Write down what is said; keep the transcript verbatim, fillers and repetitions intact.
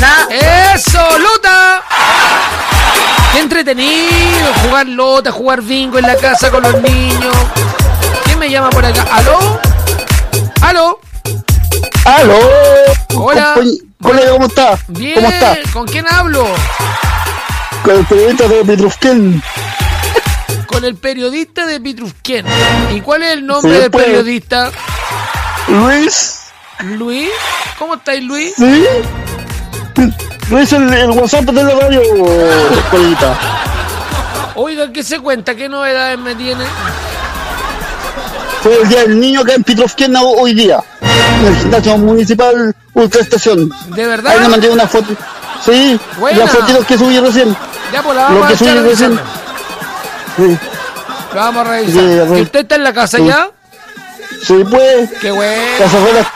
nada. ¡Eso, Lota! ¡Qué entretenido! Jugar Lota, jugar bingo en la casa con los niños. ¿Quién me llama por acá? ¿Aló? ¿Aló? ¡Aló! Hola. Colega, ¿cómo está? Bien. ¿Cómo está? ¿Con quién hablo? Con el periodista de Petrusquén. Con el periodista de Petrusquén. ¿Y cuál es el nombre Sí, del pues. periodista? Luis. ¿Luis? ¿Cómo estáis, Luis? Sí. Luis, el, el WhatsApp de la radio, coleguita. Oiga, ¿qué se cuenta? ¿Qué novedades me tiene? Fue el día del niño acá en Petrusquén hoy día. En el gimnasio municipal Ultra Estación. ¿De verdad? Ahí le mandé una foto. Sí, Buena. las fotitos que subí recién. Ya, pues la Lo vamos que a echar subí a recién. revisar. Sí, La vamos a revisar. Sí, a ver. ¿Y usted está en la casa Sí. ya? sí, pues. Qué bueno. Las abuelas,